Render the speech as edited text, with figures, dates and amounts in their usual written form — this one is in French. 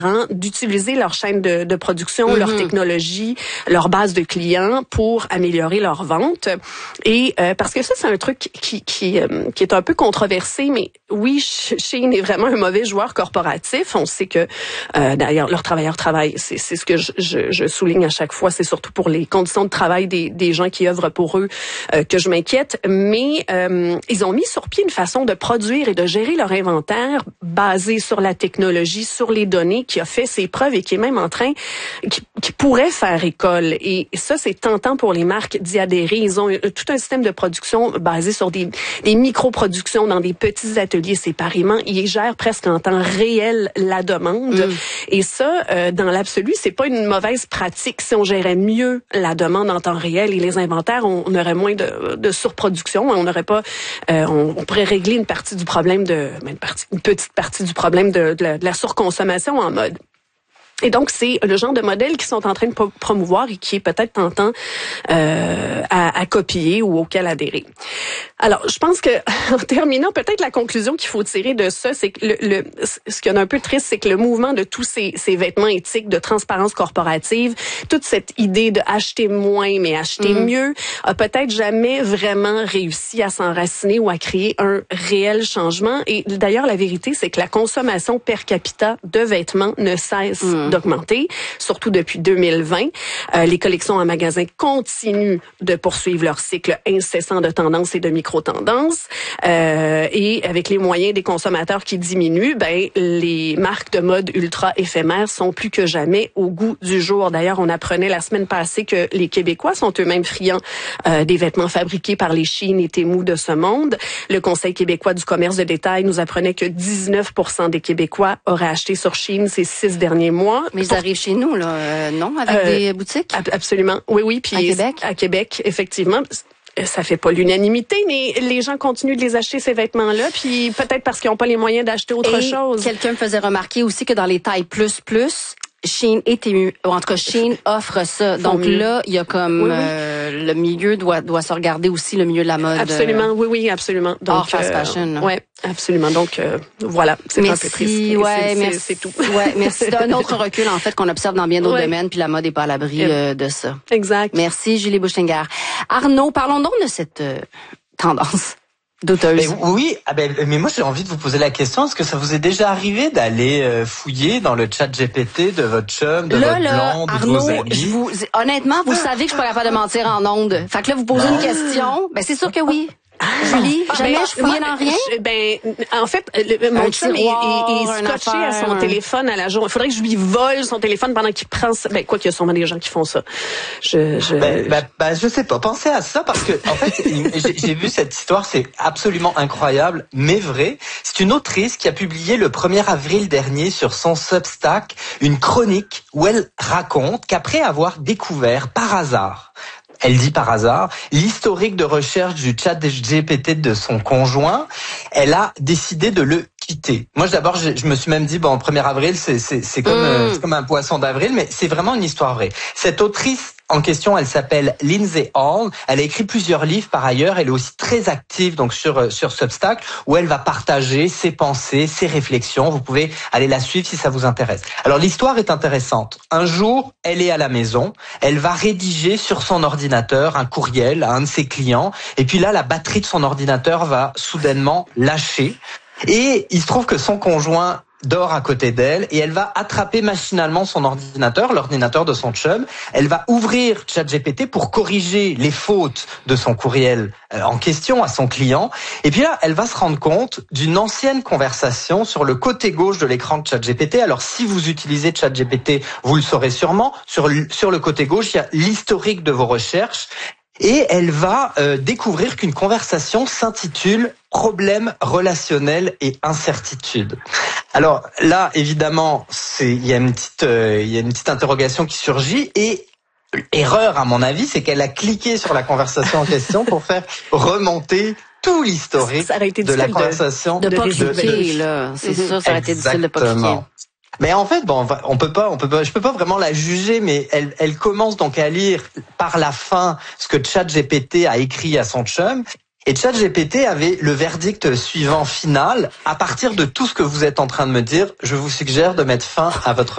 d'utiliser leur chaîne de production, leur technologie, leur base de clients pour améliorer leur vente. Et parce que ça, c'est un truc qui est un peu controversé, mais oui, Shein est vraiment un mauvais joueur corporatif. On sait que d'ailleurs leurs travailleurs travaillent. C'est ce que je souligne à chaque fois. C'est surtout pour les conditions de travail des gens qui œuvrent pour eux que je m'inquiète. Mais ils ont mis sur pied une façon de produire et de gérer leur inventaire basée sur la technologie, sur les données, qui a fait ses preuves et qui est même en train, qui pourrait faire école. Et ça, c'est tentant pour les marques d'y adhérer. Ils ont tout un système de production basé sur des micro-productions dans des petits ateliers séparément. Ils gèrent presque en temps réel la demande. Et ça, dans l'absolu, c'est pas une mauvaise pratique. Si on gérait mieux la demande en temps réel et les inventaires, on aurait moins de surproduction. On n'aurait pas, on pourrait régler une partie du problème une petite partie du problème de la surconsommation en mode. Et donc, c'est le genre de modèle qu'ils sont en train de promouvoir et qui est peut-être tentant à copier ou auquel adhérer. Alors, je pense que, en terminant, peut-être la conclusion qu'il faut tirer de ça, c'est que ce qui est un peu triste, c'est que le mouvement de tous ces vêtements éthiques, de transparence corporative, toute cette idée de acheter moins mais acheter mieux, a peut-être jamais vraiment réussi à s'enraciner ou à créer un réel changement. Et d'ailleurs, la vérité, c'est que la consommation per capita de vêtements ne cesse d'augmenter, surtout depuis 2020. Les collections en magasin continuent de poursuivre leur cycle incessant de tendances et de micro-tendances. Et avec les moyens des consommateurs qui diminuent, les marques de mode ultra éphémères sont plus que jamais au goût du jour. D'ailleurs, on apprenait la semaine passée que les Québécois sont eux-mêmes friands des vêtements fabriqués par les Shein et Temu de ce monde. Le Conseil québécois du commerce de détail nous apprenait que 19% des Québécois auraient acheté sur Shein ces 6 derniers mois. Mais ils arrivent chez nous, là, non, avec des boutiques? Absolument. Oui. Puis à Québec, effectivement. Ça fait pas l'unanimité, mais les gens continuent de les acheter, ces vêtements-là, puis peut-être parce qu'ils n'ont pas les moyens d'acheter autre chose. Quelqu'un me faisait remarquer aussi que dans les tailles plus, Shein et Temu, ou en tout cas Shein offre ça. Donc là, il y a comme le milieu doit se regarder aussi, le milieu de la mode. Absolument, oui, absolument. Donc hors fast fashion. Ouais, absolument. Donc voilà, c'est un peu triste. Merci. C'est tout. Ouais, merci. C'est un autre recul en fait qu'on observe dans bien d'autres domaines, puis la mode est pas à l'abri de ça. Exact. Merci Julie Bouchinger. Arnaud, parlons donc de cette tendance. Douteuse. Mais moi j'ai envie de vous poser la question, est-ce que ça vous est déjà arrivé d'aller fouiller dans le chat GPT de votre chum, de votre blonde, Arnaud, de vos amis? Honnêtement, vous savez que je suis pas capable de mentir en ondes. Fait que là, vous posez une question, c'est sûr que oui. Julie, jamais je fouillais dans rien? En fait, mon chum est scotché à son téléphone à la journée. Il faudrait que je lui vole son téléphone pendant qu'il prend ça. Quoi qu'il y a sûrement des gens qui font ça. Je sais pas. Pensez à ça parce que, en fait, j'ai vu cette histoire, c'est absolument incroyable, mais vrai. C'est une autrice qui a publié le 1er avril dernier sur son Substack une chronique où elle raconte qu'après avoir découvert par hasard, elle dit par hasard, l'historique de recherche du chat GPT de son conjoint, elle a décidé de le quitter. Moi, d'abord, je me suis même dit, le 1er avril, c'est comme un poisson d'avril, mais c'est vraiment une histoire vraie. Cette autrice en question, elle s'appelle Lindsay Hall. Elle a écrit plusieurs livres par ailleurs. Elle est aussi très active donc sur Substack où elle va partager ses pensées, ses réflexions. Vous pouvez aller la suivre si ça vous intéresse. Alors l'histoire est intéressante. Un jour, elle est à la maison. Elle va rédiger sur son ordinateur un courriel à un de ses clients. Et puis là, la batterie de son ordinateur va soudainement lâcher. Et il se trouve que son conjoint dort à côté d'elle et elle va attraper machinalement son ordinateur, l'ordinateur de son chum. Elle va ouvrir ChatGPT pour corriger les fautes de son courriel en question à son client. Et puis là, elle va se rendre compte d'une ancienne conversation sur le côté gauche de l'écran de ChatGPT. Alors, si vous utilisez ChatGPT, vous le saurez sûrement. Sur le côté gauche, il y a l'historique de vos recherches. Et elle va découvrir qu'une conversation s'intitule « Problèmes relationnels et incertitudes ». Alors là, évidemment, il y a une petite interrogation qui surgit et erreur à mon avis, c'est qu'elle a cliqué sur la conversation en question pour faire remonter tout l'historique de la conversation. De pas cliquer, là. C'est sûr, ça aurait été difficile de pas cliquer. Mais en fait, je peux pas vraiment la juger, mais elle commence donc à lire par la fin ce que ChatGPT a écrit à son chum. Et ChatGPT avait le verdict suivant final. À partir de tout ce que vous êtes en train de me dire, je vous suggère de mettre fin à votre